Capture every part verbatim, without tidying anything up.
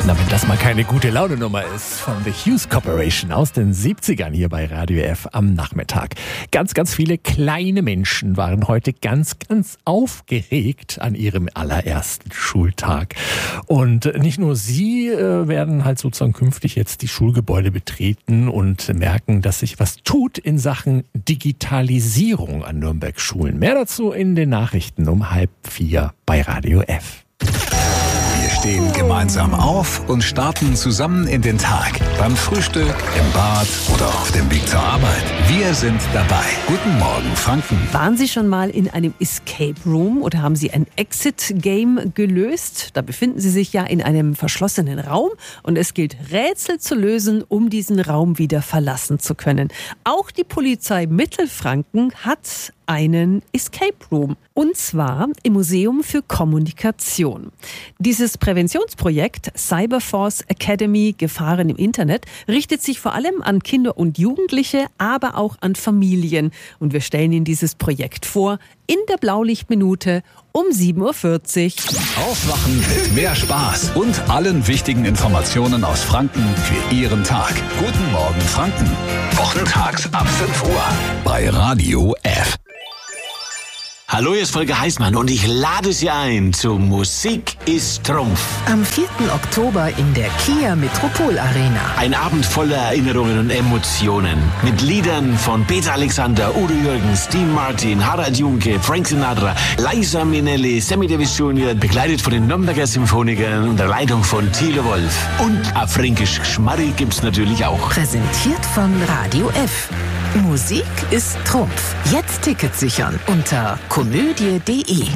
Na, wenn das mal keine gute Laune-Nummer ist von The Hughes Corporation aus den siebzigern hier bei Radio F am Nachmittag. Ganz, ganz viele kleine Menschen waren heute ganz, ganz aufgeregt an ihrem allerersten Schultag. Und nicht nur sie äh, werden halt sozusagen künftig jetzt die Schulgebäude betreten und merken, dass sich was tut in Sachen Digitalisierung an Nürnbergs Schulen. Mehr dazu in den Nachrichten um halb vier bei Radio F. Wir stehen gemeinsam auf und starten zusammen in den Tag. Beim Frühstück, im Bad oder auf dem Weg zur Arbeit. Wir sind dabei. Guten Morgen, Franken. Waren Sie schon mal in einem Escape Room oder haben Sie ein Exit-Game gelöst? Da befinden Sie sich ja in einem verschlossenen Raum und es gilt, Rätsel zu lösen, um diesen Raum wieder verlassen zu können. Auch die Polizei Mittelfranken hat einen Escape Room. Und zwar im Museum für Kommunikation. Dieses Präventionsprojekt Cyberforce Academy Gefahren im Internet richtet sich vor allem an Kinder und Jugendliche, aber auch an Familien. Und wir stellen Ihnen dieses Projekt vor in der Blaulichtminute um sieben Uhr vierzig. Aufwachen mit mehr Spaß und allen wichtigen Informationen aus Franken für Ihren Tag. Guten Morgen, Franken. Wochentags ab fünf Uhr bei Radio F. Hallo, hier ist Volker Heißmann und ich lade Sie ein zu Musik ist Trumpf. Am vierten Oktober in der Kia Metropol Arena. Ein Abend voller Erinnerungen und Emotionen. Mit Liedern von Peter Alexander, Udo Jürgens, Dean Martin, Harald Junke, Frank Sinatra, Liza Minnelli, Sammy Davis Junior, begleitet von den Nürnberger Symphonikern unter Leitung von Thilo Wolf. Und auf Fränkisch Gschmarri gibt's natürlich auch. Präsentiert von Radio F. Musik ist Trumpf. Jetzt Tickets sichern unter komödie punkt de.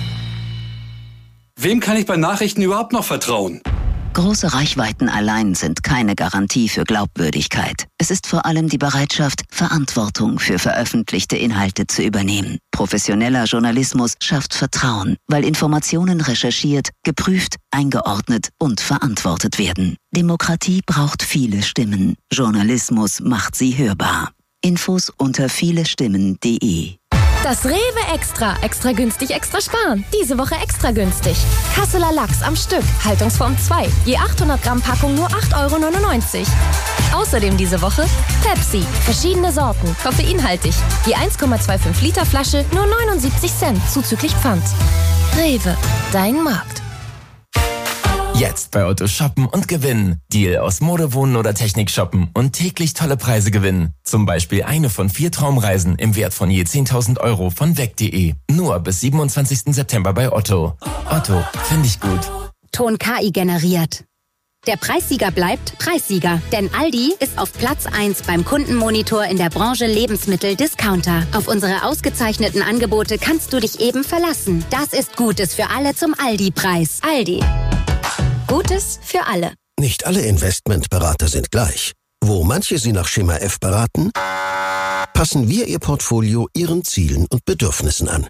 Wem kann ich bei Nachrichten überhaupt noch vertrauen? Große Reichweiten allein sind keine Garantie für Glaubwürdigkeit. Es ist vor allem die Bereitschaft, Verantwortung für veröffentlichte Inhalte zu übernehmen. Professioneller Journalismus schafft Vertrauen, weil Informationen recherchiert, geprüft, eingeordnet und verantwortet werden. Demokratie braucht viele Stimmen. Journalismus macht sie hörbar. Infos unter vielestimmen punkt de. Das Rewe Extra. Extra günstig, extra sparen. Diese Woche extra günstig. Kasseler Lachs am Stück. Haltungsform zwei. Je achthundert Gramm Packung nur acht Euro neunundneunzig. Außerdem diese Woche Pepsi. Verschiedene Sorten. Koffeinhaltig. Je eins Komma fünfundzwanzig Liter Flasche nur neunundsiebzig Cent. Zuzüglich Pfand. Rewe. Dein Markt. Jetzt bei Otto shoppen und gewinnen. Deal aus Mode, Wohnen oder Technik shoppen und täglich tolle Preise gewinnen. Zum Beispiel eine von vier Traumreisen im Wert von je zehntausend Euro von weg punkt de. Nur bis siebenundzwanzigsten September bei Otto. Otto, finde ich gut. Ton K I generiert. Der Preissieger bleibt Preissieger, denn Aldi ist auf Platz eins beim Kundenmonitor in der Branche Lebensmittel-Discounter. Auf unsere ausgezeichneten Angebote kannst du dich eben verlassen. Das ist Gutes für alle zum Aldi-Preis. Aldi. Gutes für alle. Nicht alle Investmentberater sind gleich. Wo manche Sie nach Schema F beraten, passen wir Ihr Portfolio Ihren Zielen und Bedürfnissen an.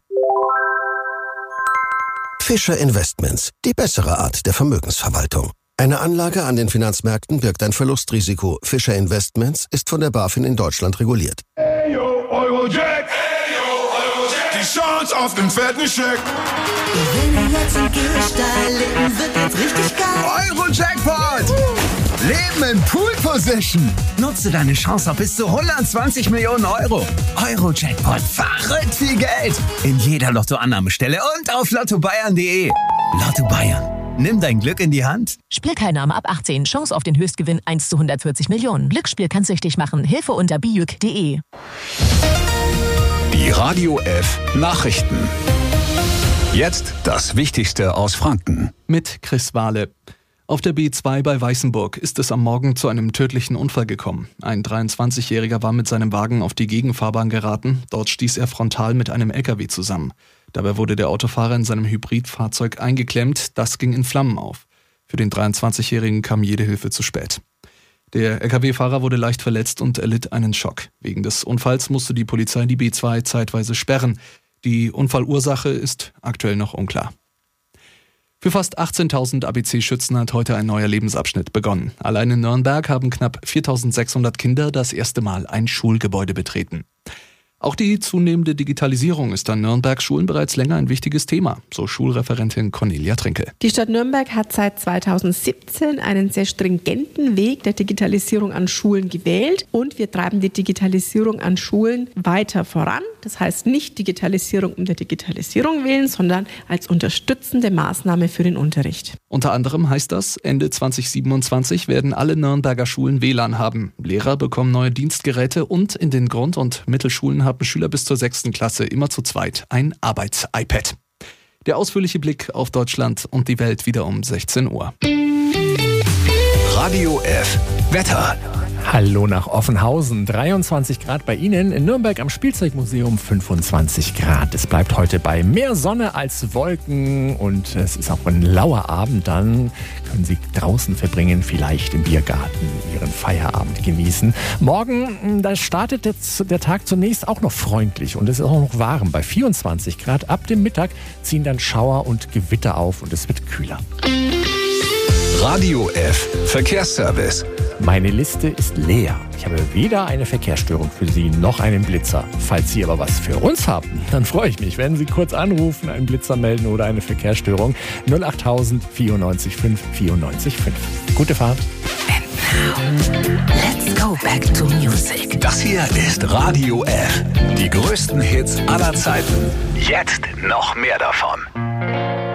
Fischer Investments, die bessere Art der Vermögensverwaltung. Eine Anlage an den Finanzmärkten birgt ein Verlustrisiko. Fischer Investments ist von der BaFin in Deutschland reguliert. Hey yo, Eurojack! Hey yo, Eurojack! Die Chance auf den fetten Scheck! Gewinnen jetzt im Gehstein, Leben wird jetzt richtig geil. Euro-Jackpot! Leben in Pool-Position. Nutze deine Chance auf bis zu hundertzwanzig Millionen Euro. Euro-Jackpot, verrückt viel Geld. In jeder Lottoannahmestelle und auf lotto bayern punkt de. Lotto Bayern. Nimm dein Glück in die Hand. Spielteilnahme ab achtzehn. Chance auf den Höchstgewinn eins zu hundertvierzig Millionen. Glücksspiel kann süchtig machen. Hilfe unter bijuk punkt de. Die Radio F Nachrichten. Jetzt das Wichtigste aus Franken. Mit Chris Wahle. Auf der B zwei bei Weißenburg ist es am Morgen zu einem tödlichen Unfall gekommen. Ein dreiundzwanzigjähriger war mit seinem Wagen auf die Gegenfahrbahn geraten. Dort stieß er frontal mit einem L K W zusammen. Dabei wurde der Autofahrer in seinem Hybridfahrzeug eingeklemmt. Das ging in Flammen auf. Für den dreiundzwanzigjährigen kam jede Hilfe zu spät. Der L K W-Fahrer wurde leicht verletzt und erlitt einen Schock. Wegen des Unfalls musste die Polizei die B zwei zeitweise sperren. Die Unfallursache ist aktuell noch unklar. Für fast achtzehntausend A B C-Schützen hat heute ein neuer Lebensabschnitt begonnen. Allein in Nürnberg haben knapp viertausendsechshundert Kinder das erste Mal ein Schulgebäude betreten. Auch die zunehmende Digitalisierung ist an Nürnbergs Schulen bereits länger ein wichtiges Thema, so Schulreferentin Cornelia Trinke. Die Stadt Nürnberg hat seit zweitausendsiebzehn einen sehr stringenten Weg der Digitalisierung an Schulen gewählt und wir treiben die Digitalisierung an Schulen weiter voran. Das heißt nicht Digitalisierung um der Digitalisierung willen, sondern als unterstützende Maßnahme für den Unterricht. Unter anderem heißt das, Ende zwanzig siebenundzwanzig werden alle Nürnberger Schulen W L A N haben. Lehrer bekommen neue Dienstgeräte und in den Grund- und Mittelschulen haben Schüler bis zur sechsten Klasse immer zu zweit ein Arbeits-iPad. Der ausführliche Blick auf Deutschland und die Welt wieder um sechzehn Uhr. Radio F. Wetter. Hallo nach Offenhausen, dreiundzwanzig Grad bei Ihnen, in Nürnberg am Spielzeugmuseum fünfundzwanzig Grad. Es bleibt heute bei mehr Sonne als Wolken und es ist auch ein lauer Abend. Dann können Sie draußen verbringen, vielleicht im Biergarten Ihren Feierabend genießen. Morgen, da startet jetzt der Tag zunächst auch noch freundlich und es ist auch noch warm bei vierundzwanzig Grad. Ab dem Mittag ziehen dann Schauer und Gewitter auf und es wird kühler. Radio F. Verkehrsservice. Meine Liste ist leer. Ich habe weder eine Verkehrsstörung für Sie noch einen Blitzer. Falls Sie aber was für uns haben, dann freue ich mich, wenn Sie kurz anrufen, einen Blitzer melden oder eine Verkehrsstörung. null acht tausend vierundneunzig fünf vierundneunzig fünf. Gute Fahrt. And now, let's go back to music. Das hier ist Radio F. Die größten Hits aller Zeiten. Jetzt noch mehr davon.